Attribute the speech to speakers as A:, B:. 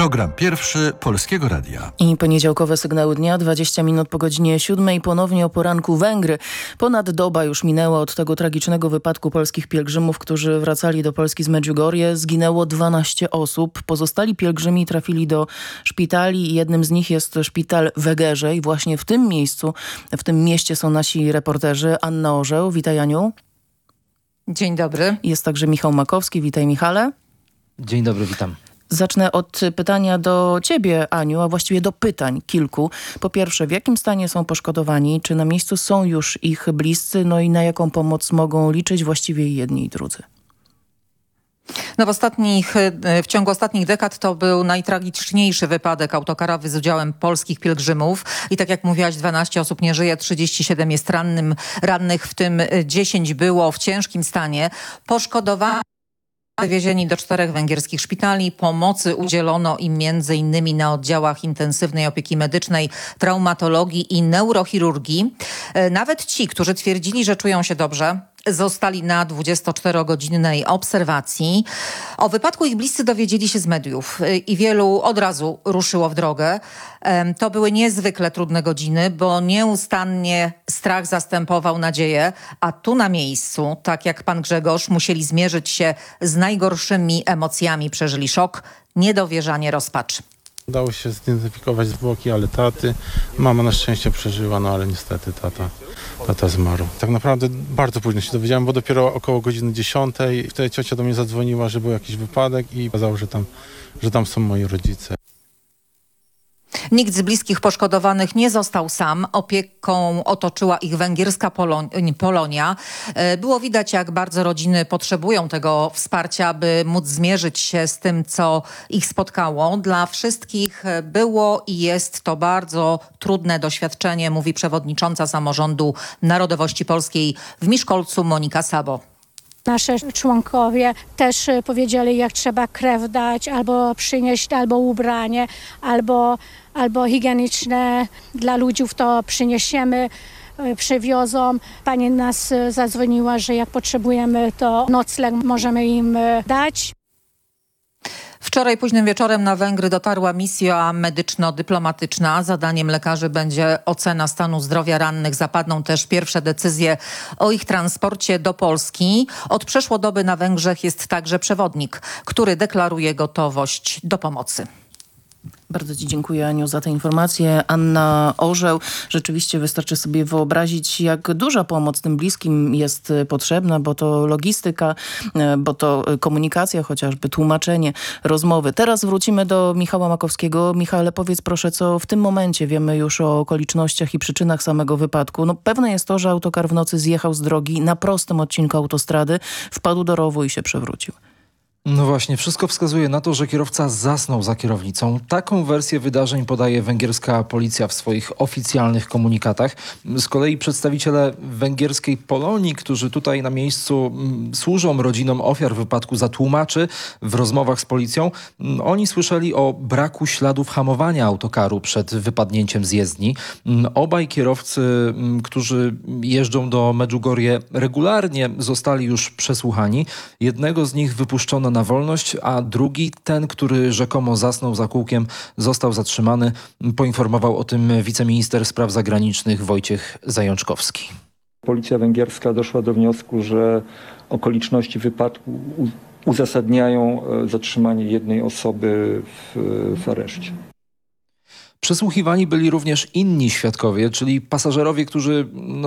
A: Program pierwszy Polskiego Radia.
B: I poniedziałkowe sygnały dnia, 20 minut po godzinie 7. Ponownie o poranku Węgry. Ponad doba już minęła od tego tragicznego wypadku polskich pielgrzymów, którzy wracali do Polski z Medjugorje. Zginęło 12 osób. Pozostali pielgrzymi trafili do szpitali. Jednym z nich jest szpital w Egerze i właśnie w tym miejscu, w tym mieście są nasi reporterzy. Anna Orzeł, witaj Aniu.
C: Dzień dobry.
B: Jest także Michał Makowski, witaj Michale.
D: Dzień dobry, witam.
B: Zacznę od pytania do ciebie, Aniu, a właściwie do pytań kilku. Po pierwsze, w jakim stanie są poszkodowani? Czy na miejscu są już ich bliscy? No i na jaką pomoc mogą liczyć właściwie i jedni i drudzy?
C: No w ciągu ostatnich dekad to był najtragiczniejszy wypadek autokarowy z udziałem polskich pielgrzymów. I tak jak mówiłaś, 12 osób nie żyje, 37 jest rannych, w tym 10 było w ciężkim stanie. Poszkodowani wywiezieni do 4 węgierskich szpitali. Pomocy udzielono im m.in. na oddziałach intensywnej opieki medycznej, traumatologii i neurochirurgii. Nawet ci, którzy twierdzili, że czują się dobrze, zostali na 24-godzinnej obserwacji. O wypadku ich bliscy dowiedzieli się z mediów i wielu od razu ruszyło w drogę. To były niezwykle trudne godziny, bo nieustannie strach zastępował nadzieję, a tu na miejscu, tak jak pan Grzegorz, musieli zmierzyć się z najgorszymi emocjami. Przeżyli szok, niedowierzanie, rozpacz.
E: Udało się zidentyfikować zwłoki, ale taty. Mama na szczęście przeżyła, no ale niestety tata zmarł. Tak naprawdę bardzo późno się dowiedziałem, bo dopiero około godziny 10. Wtedy ciocia do mnie zadzwoniła, że był jakiś wypadek i okazało, że tam są moi rodzice.
C: Nikt z bliskich poszkodowanych nie został sam. Opieką otoczyła ich węgierska Polonia. Było widać, jak bardzo rodziny potrzebują tego wsparcia, by móc zmierzyć się z tym, co ich spotkało. Dla wszystkich było i jest to bardzo trudne doświadczenie, mówi przewodnicząca Samorządu Narodowości Polskiej w Miskolcu Monika Sabo.
F: Nasze członkowie też powiedzieli, jak trzeba krew dać, albo przynieść, albo ubranie, albo higieniczne dla ludzi, to przyniesiemy, przywiozą. Pani nas zadzwoniła, że jak potrzebujemy, to nocleg możemy im dać.
C: Wczoraj późnym wieczorem na Węgry dotarła misja medyczno-dyplomatyczna. Zadaniem lekarzy będzie ocena stanu zdrowia rannych. Zapadną też pierwsze decyzje o ich transporcie do Polski. Od przeszło doby na Węgrzech jest także przewodnik, który deklaruje gotowość do pomocy.
B: Bardzo ci dziękuję, Aniu, za tę informację. Anna Orzeł. Rzeczywiście wystarczy sobie wyobrazić, jak duża pomoc tym bliskim jest potrzebna, bo to logistyka, bo to komunikacja, chociażby tłumaczenie, rozmowy. Teraz wrócimy do Michała Makowskiego. Michale, powiedz proszę, co w tym momencie wiemy już o okolicznościach i przyczynach samego wypadku. No, pewne jest to, że autokar w nocy zjechał z drogi na prostym odcinku autostrady, wpadł do rowu i się przewrócił.
D: No właśnie, wszystko wskazuje na to, że kierowca zasnął za kierownicą. Taką wersję wydarzeń podaje węgierska policja w swoich oficjalnych komunikatach. Z kolei przedstawiciele węgierskiej Polonii, którzy tutaj na miejscu służą rodzinom ofiar wypadku za tłumaczy w rozmowach z policją, oni słyszeli o braku śladów hamowania autokaru przed wypadnięciem z jezdni. Obaj kierowcy, którzy jeżdżą do Medjugorje regularnie, zostali już przesłuchani. Jednego z nich wypuszczono na wolność, a drugi, ten, który rzekomo zasnął za kółkiem, został zatrzymany. Poinformował o tym wiceminister spraw zagranicznych Wojciech Zajączkowski.
G: Policja węgierska doszła do wniosku, że okoliczności wypadku uzasadniają zatrzymanie jednej osoby w areszcie.
D: Przesłuchiwani byli również inni świadkowie, czyli pasażerowie, którzy